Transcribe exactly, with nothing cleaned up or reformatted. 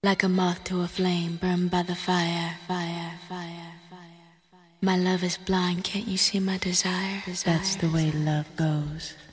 Like a moth to a flame, burned by the fire, fire, fire, fire. My love is blind, can't you see my desire? desire. That's the way love goes.